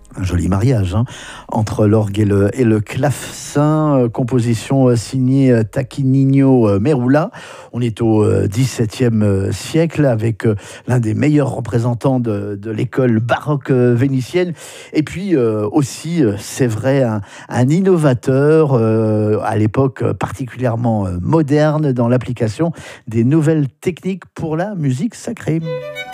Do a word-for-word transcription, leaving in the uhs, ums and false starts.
Un joli mariage hein, entre l'orgue et le, et le clavecin, euh, composition euh, signée euh, Taquinino euh, Merula. On est au euh, dix-septième euh, siècle avec euh, l'un des meilleurs représentants de, de l'école baroque euh, vénitienne. Et puis euh, aussi, euh, c'est vrai, un, un innovateur euh, à l'époque euh, particulièrement euh, moderne dans l'application des nouvelles techniques pour la musique sacrée.